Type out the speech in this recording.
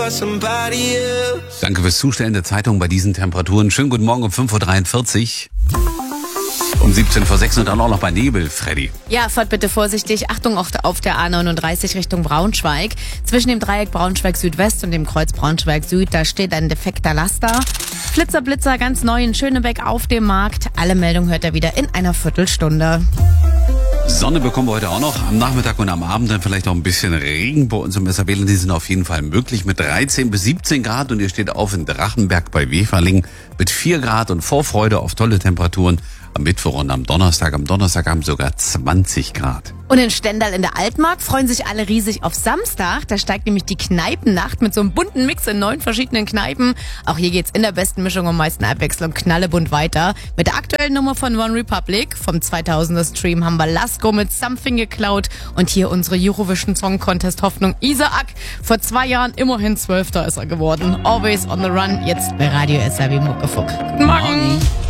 Danke fürs Zustellen der Zeitung bei diesen Temperaturen. Schönen guten Morgen um 5.43 Uhr. Um 17:06 und dann auch noch bei Nebel, Freddy. Ja, fahrt bitte vorsichtig. Achtung auch auf der A39 Richtung Braunschweig. Zwischen dem Dreieck Braunschweig Südwest und dem Kreuz Braunschweig Süd, da steht ein defekter Laster. Flitzer, Blitzer, ganz neu in Schönebeck auf dem Markt. Alle Meldungen hört ihr wieder in einer Viertelstunde. Sonne bekommen wir heute auch noch am Nachmittag und am Abend, dann vielleicht auch ein bisschen Regen bei uns im SRW. Die sind auf jeden Fall möglich mit 13 bis 17 Grad und ihr steht auf in Drachenberg bei Weferling mit 4 Grad und Vorfreude auf tolle Temperaturen am Mittwoch und am Donnerstag. Am Donnerstag haben sogar 20 Grad. Und in Stendal in der Altmark freuen sich alle riesig auf Samstag. Da steigt nämlich die Kneipennacht mit so einem bunten Mix in 9 verschiedenen Kneipen. Auch hier geht's in der besten Mischung um meisten Abwechslung knallebunt weiter. Mit der aktuellen Nummer von One Republic vom 2000er Stream haben wir Lasko mit Something geklaut. Und hier unsere Eurovision Song Contest Hoffnung Isaac. Vor 2 Jahren immerhin 12. ist er geworden. Always on the Run, jetzt bei Radio SRW Muckefuck. Guten Morgen.